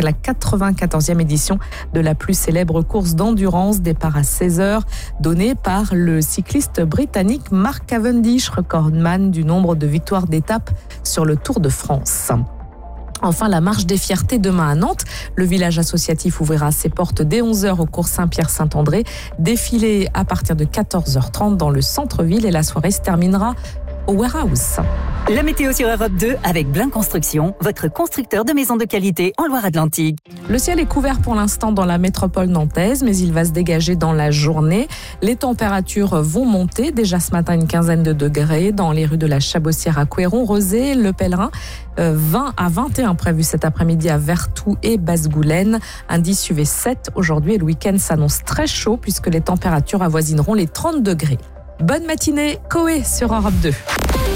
la 94e édition de la plus célèbre course d'endurance. Départ à 16h, donné par le cycliste britannique Mark Cavendish, recordman du nombre de victoires d'étape sur le Tour de France. Enfin, la marche des fiertés demain à Nantes. Le village associatif ouvrira ses portes dès 11h au cours Saint-Pierre-Saint-André. Défilé à partir de 14h30 dans le centre-ville et la soirée se terminera au warehouse. La météo sur Europe 2 avec Blin Construction, votre constructeur de maisons de qualité en Loire-Atlantique. Le ciel est couvert pour l'instant dans la métropole nantaise, mais il va se dégager dans la journée. Les températures vont monter. Déjà ce matin, une quinzaine de degrés dans les rues de la Chabossière à Couéron, Rezé, Le Pèlerin. 20 à 21 prévus cet après-midi à Vertou et Basse-Goulaine. Indice UV 7 aujourd'hui et le week-end s'annonce très chaud puisque les températures avoisineront les 30 degrés. Bonne matinée, Coé sur Europe 2.